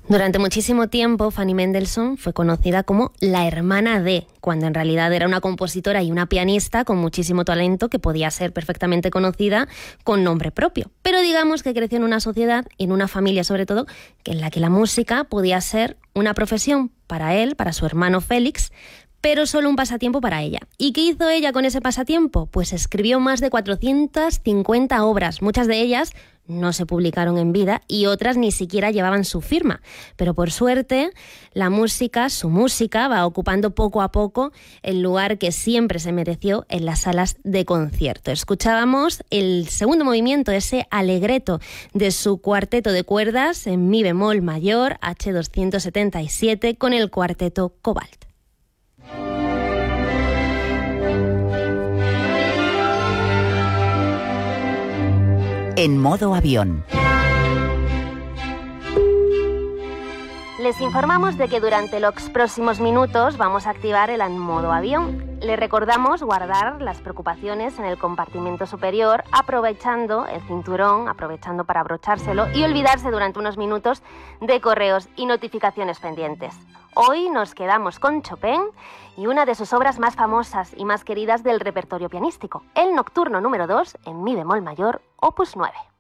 Durante muchísimo tiempo, Fanny Mendelssohn fue conocida como la hermana de, cuando en realidad era una compositora y una pianista con muchísimo talento que podía ser perfectamente conocida con nombre propio. Pero digamos que creció en una sociedad y en una familia sobre todo, en la que la música podía ser una profesión para él, para su hermano Félix, pero solo un pasatiempo para ella. ¿Y qué hizo ella con ese pasatiempo? Pues escribió más de 450 obras, muchas de ellas no se publicaron en vida y otras ni siquiera llevaban su firma. Pero por suerte, su música va ocupando poco a poco el lugar que siempre se mereció en las salas de concierto. Escuchábamos el segundo movimiento, ese alegreto de su cuarteto de cuerdas en mi bemol mayor, H277, con el cuarteto Cobalt. En modo avión. Les informamos de que durante los próximos minutos vamos a activar el modo avión. Les recordamos guardar las preocupaciones en el compartimento superior, aprovechando el cinturón, aprovechando para abrochárselo y olvidarse durante unos minutos de correos y notificaciones pendientes. Hoy nos quedamos con Chopin y una de sus obras más famosas y más queridas del repertorio pianístico, el Nocturno número 2 en mi bemol mayor, opus 9.